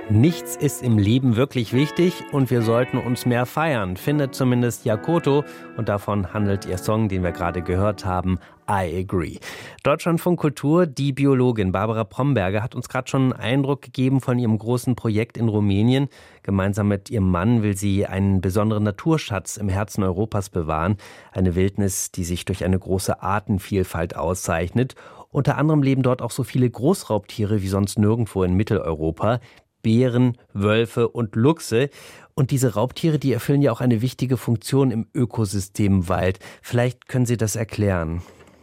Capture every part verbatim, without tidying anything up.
Nichts ist im Leben wirklich wichtig und wir sollten uns mehr feiern, findet zumindest Jakoto. Und davon handelt ihr Song, den wir gerade gehört haben, I Agree. Deutschlandfunk Kultur, die Biologin Barbara Bromberger hat uns gerade schon einen Eindruck gegeben von ihrem großen Projekt in Rumänien. Gemeinsam mit ihrem Mann will sie einen besonderen Naturschatz im Herzen Europas bewahren. Eine Wildnis, die sich durch eine große Artenvielfalt auszeichnet. Unter anderem leben dort auch so viele Großraubtiere wie sonst nirgendwo in Mitteleuropa. Bären, Wölfe und Luchse. Und diese Raubtiere, die erfüllen ja auch eine wichtige Funktion im Ökosystem Wald. Vielleicht können Sie das erklären.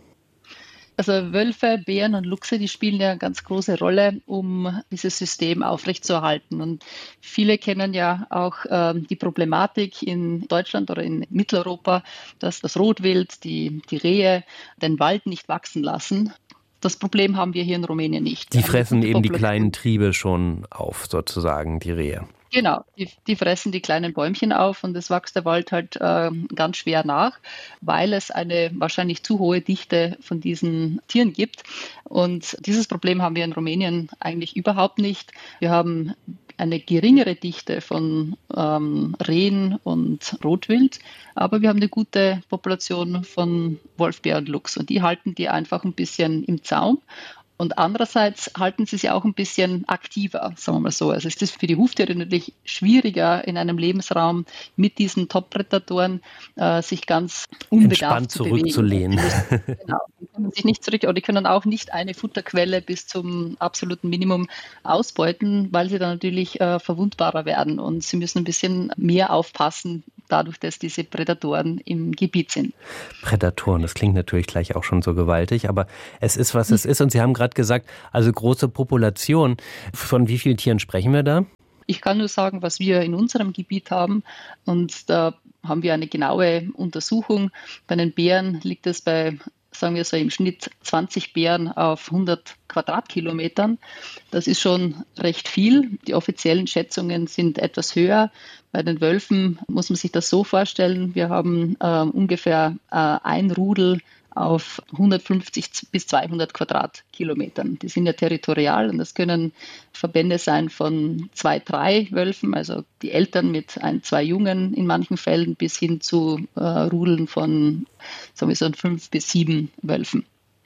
Also Wölfe, Bären und Luchse, die spielen ja eine ganz große Rolle, um dieses System aufrechtzuerhalten. Und viele kennen ja auch ähm, die Problematik in Deutschland oder in Mitteleuropa, dass das Rotwild, die, die Rehe den Wald nicht wachsen lassen. Das Problem haben wir hier in Rumänien nicht. Die fressen eben die kleinen Triebe schon auf, sozusagen, die Rehe. Genau, die, die fressen die kleinen Bäumchen auf und es wächst der Wald halt äh, ganz schwer nach, weil es eine wahrscheinlich zu hohe Dichte von diesen Tieren gibt. Und dieses Problem haben wir in Rumänien eigentlich überhaupt nicht. Wir haben eine geringere Dichte von ähm, Rehen und Rotwild, aber wir haben eine gute Population von Wolf, Bär und Luchs und die halten die einfach ein bisschen im Zaum. Und andererseits halten sie sich auch ein bisschen aktiver, sagen wir mal so. Also es ist für die Huftiere natürlich schwieriger, in einem Lebensraum mit diesen Top-Prädatoren äh, sich ganz unbedarft zu bewegen. Zurückzulehnen. Genau, die können sich nicht zurück, oder die können auch nicht eine Futterquelle bis zum absoluten Minimum ausbeuten, weil sie dann natürlich äh, verwundbarer werden. Und sie müssen ein bisschen mehr aufpassen, dadurch, dass diese Prädatoren im Gebiet sind. Prädatoren, das klingt natürlich gleich auch schon so gewaltig, aber es ist, was es ist. Und Sie haben gerade gesagt, also große Population. Von wie vielen Tieren sprechen wir da? Ich kann nur sagen, was wir in unserem Gebiet haben. Und da haben wir eine genaue Untersuchung. Bei den Bären liegt es bei, sagen wir so, im Schnitt zwanzig Bären auf hundert Quadratkilometern. Das ist schon recht viel. Die offiziellen Schätzungen sind etwas höher. Bei den Wölfen muss man sich das so vorstellen, wir haben äh, ungefähr äh, ein Rudel auf hundertfünfzig bis zweihundert Quadratkilometern. Die sind ja territorial und das können Verbände sein von zwei, drei Wölfen, also die Eltern mit ein, zwei Jungen in manchen Fällen, bis hin zu äh, Rudeln von sagen wir so fünf bis sieben Wölfen.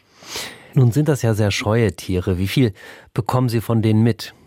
Nun sind das ja sehr scheue Tiere. Wie viel bekommen Sie von denen mit?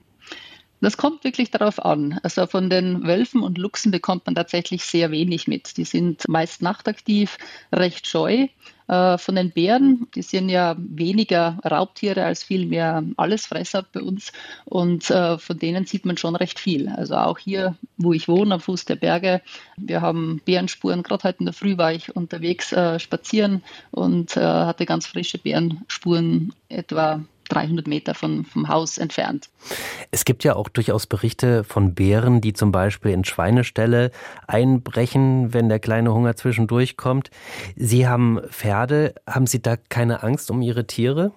Das kommt wirklich darauf an. Also von den Wölfen und Luchsen bekommt man tatsächlich sehr wenig mit. Die sind meist nachtaktiv, recht scheu. Von den Bären, die sind ja weniger Raubtiere als vielmehr Allesfresser bei uns. Und von denen sieht man schon recht viel. Also auch hier, wo ich wohne, am Fuß der Berge, wir haben Bärenspuren. Gerade heute in der Früh war ich unterwegs äh, spazieren und äh, hatte ganz frische Bärenspuren etwa dreihundert Meter von, vom Haus entfernt. Es gibt ja auch durchaus Berichte von Bären, die zum Beispiel in Schweineställe einbrechen, wenn der kleine Hunger zwischendurch kommt. Sie haben Pferde. Haben Sie da keine Angst um Ihre Tiere?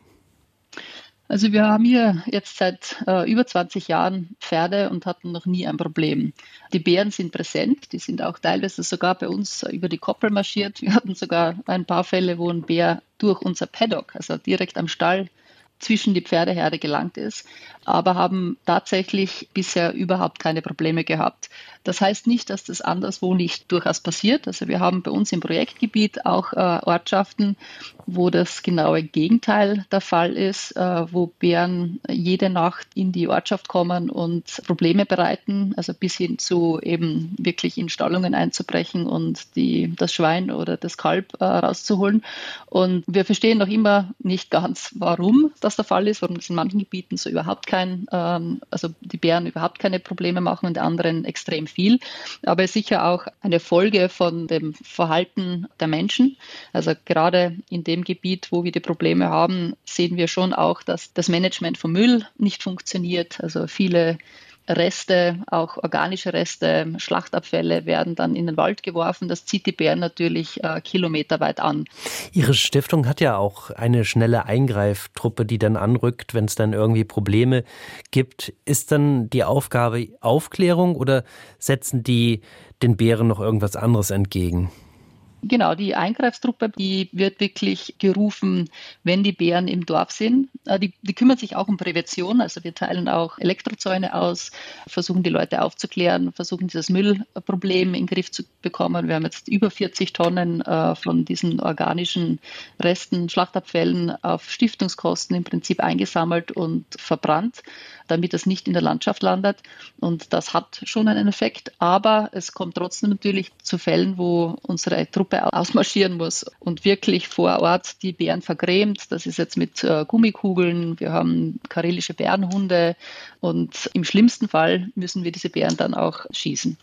Also wir haben hier jetzt seit äh, über zwanzig Jahren Pferde und hatten noch nie ein Problem. Die Bären sind präsent, die sind auch teilweise sogar bei uns über die Koppel marschiert. Wir hatten sogar ein paar Fälle, wo ein Bär durch unser Paddock, also direkt am Stall, zwischen die Pferdeherde gelangt ist, aber haben tatsächlich bisher überhaupt keine Probleme gehabt. Das heißt nicht, dass das anderswo nicht durchaus passiert. Also wir haben bei uns im Projektgebiet auch äh, Ortschaften, wo das genaue Gegenteil der Fall ist, äh, wo Bären jede Nacht in die Ortschaft kommen und Probleme bereiten, also bis hin zu eben wirklich in Stallungen einzubrechen und die, das Schwein oder das Kalb äh, rauszuholen. Und wir verstehen noch immer nicht ganz, warum das der Fall ist, warum es in manchen Gebieten so überhaupt kein, ähm, also die Bären überhaupt keine Probleme machen und in anderen extrem viel. Aber es ist sicher auch eine Folge von dem Verhalten der Menschen. Also gerade in dem Gebiet, wo wir die Probleme haben, sehen wir schon auch, dass das Management von Müll nicht funktioniert. Also viele Reste, auch organische Reste, Schlachtabfälle werden dann in den Wald geworfen. Das zieht die Bären natürlich äh, kilometerweit an. Ihre Stiftung hat ja auch eine schnelle Eingreiftruppe, die dann anrückt, wenn es dann irgendwie Probleme gibt. Ist dann die Aufgabe Aufklärung oder setzen die den Bären noch irgendwas anderes entgegen? Genau, die Eingreiftruppe, die wird wirklich gerufen, wenn die Bären im Dorf sind. Die, die kümmern sich auch um Prävention, also wir teilen auch Elektrozäune aus, versuchen die Leute aufzuklären, versuchen dieses Müllproblem in den Griff zu bekommen. Wir haben jetzt über vierzig Tonnen äh, von diesen organischen Resten, Schlachtabfällen auf Stiftungskosten im Prinzip eingesammelt und verbrannt, damit das nicht in der Landschaft landet. Und das hat schon einen Effekt, aber es kommt trotzdem natürlich zu Fällen, wo unsere Truppe ausmarschieren muss und wirklich vor Ort die Bären vergrämt. Das ist jetzt mit äh, Gummikugeln, wir haben karelische Bärenhunde und im schlimmsten Fall müssen wir diese Bären dann auch schießen.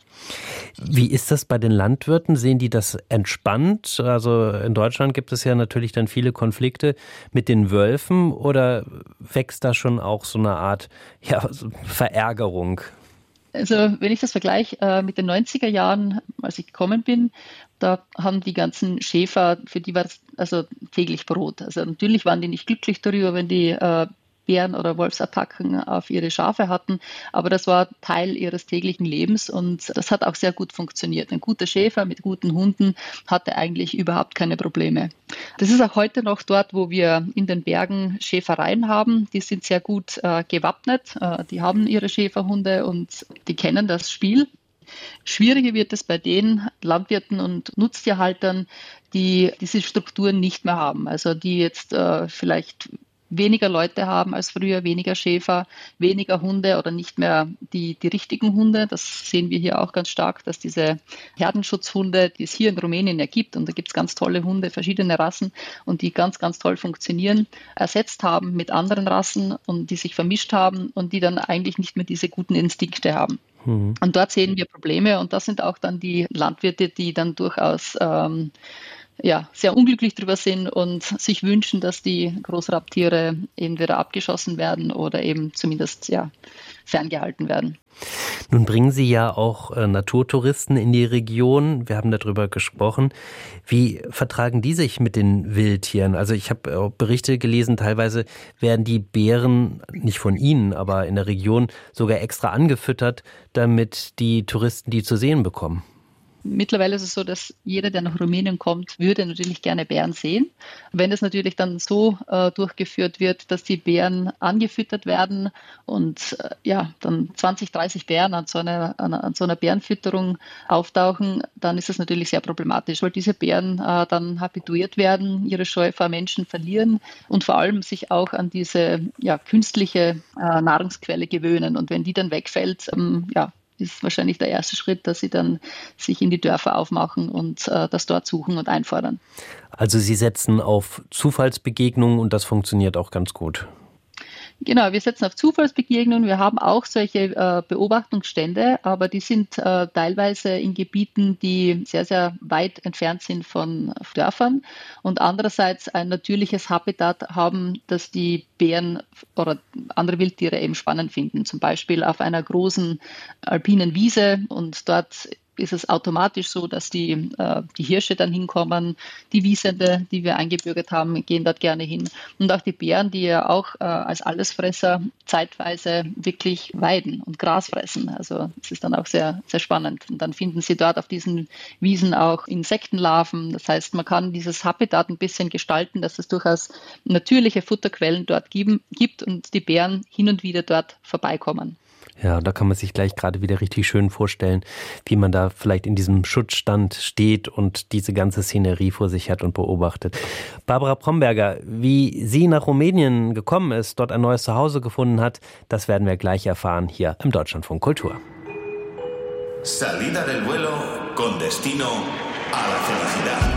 Wie ist das bei den Landwirten? Sehen die das entspannt? Also in Deutschland gibt es ja natürlich dann viele Konflikte mit den Wölfen oder wächst da schon auch so eine Art ja, Verärgerung? Also wenn ich das vergleiche äh, mit den neunziger Jahren, als ich gekommen bin, da haben die ganzen Schäfer, für die war es also täglich Brot. Also natürlich waren die nicht glücklich darüber, wenn die äh, Bären- oder Wolfsattacken auf ihre Schafe hatten, aber das war Teil ihres täglichen Lebens und das hat auch sehr gut funktioniert. Ein guter Schäfer mit guten Hunden hatte eigentlich überhaupt keine Probleme. Das ist auch heute noch dort, wo wir in den Bergen Schäfereien haben. Die sind sehr gut äh, gewappnet, äh, die haben ihre Schäferhunde und die kennen das Spiel. Schwieriger wird es bei den Landwirten und Nutztierhaltern, die diese Strukturen nicht mehr haben. Also die jetzt äh, vielleicht weniger Leute haben als früher, weniger Schäfer, weniger Hunde oder nicht mehr die, die richtigen Hunde. Das sehen wir hier auch ganz stark, dass diese Herdenschutzhunde, die es hier in Rumänien ja gibt, und da gibt es ganz tolle Hunde, verschiedene Rassen und die ganz, ganz toll funktionieren, ersetzt haben mit anderen Rassen und die sich vermischt haben und die dann eigentlich nicht mehr diese guten Instinkte haben. Mhm. Und dort sehen wir Probleme und das sind auch dann die Landwirte, die dann durchaus ähm, ja, sehr unglücklich drüber sind und sich wünschen, dass die Großraubtiere entweder abgeschossen werden oder eben zumindest ja, ferngehalten werden. Nun bringen Sie ja auch äh, Naturtouristen in die Region. Wir haben darüber gesprochen. Wie vertragen die sich mit den Wildtieren? Also ich habe auch Berichte gelesen, teilweise werden die Bären, nicht von Ihnen, aber in der Region sogar extra angefüttert, damit die Touristen die zu sehen bekommen. Mittlerweile ist es so, dass jeder, der nach Rumänien kommt, würde natürlich gerne Bären sehen. Wenn es natürlich dann so äh, durchgeführt wird, dass die Bären angefüttert werden und äh, ja, dann zwanzig, dreißig Bären an so, einer, an, an so einer Bärenfütterung auftauchen, dann ist das natürlich sehr problematisch, weil diese Bären äh, dann habituiert werden, ihre Scheu vor Menschen verlieren und vor allem sich auch an diese ja, künstliche äh, Nahrungsquelle gewöhnen. Und wenn die dann wegfällt, ähm, ja, ist wahrscheinlich der erste Schritt, dass sie dann sich in die Dörfer aufmachen und äh, das dort suchen und einfordern. Also Sie setzen auf Zufallsbegegnungen und das funktioniert auch ganz gut. Genau, wir setzen auf Zufallsbegegnungen. Wir haben auch solche äh, Beobachtungsstände, aber die sind äh, teilweise in Gebieten, die sehr, sehr weit entfernt sind von Dörfern und andererseits ein natürliches Habitat haben, das die Bären oder andere Wildtiere eben spannend finden. Zum Beispiel auf einer großen alpinen Wiese und dort ist es automatisch so, dass die, äh, die Hirsche dann hinkommen, die Wiesende, die wir eingebürgert haben, gehen dort gerne hin. Und auch die Bären, die ja auch äh, als Allesfresser zeitweise wirklich weiden und Gras fressen. Also es ist dann auch sehr, sehr spannend. Und dann finden sie dort auf diesen Wiesen auch Insektenlarven. Das heißt, man kann dieses Habitat ein bisschen gestalten, dass es durchaus natürliche Futterquellen dort geben, gibt und die Bären hin und wieder dort vorbeikommen. Ja, da kann man sich gleich gerade wieder richtig schön vorstellen, wie man da vielleicht in diesem Schutzstand steht und diese ganze Szenerie vor sich hat und beobachtet. Barbara Bromberger, wie sie nach Rumänien gekommen ist, dort ein neues Zuhause gefunden hat, das werden wir gleich erfahren hier im Deutschlandfunk Kultur. Salida del vuelo con destino a la felicidad.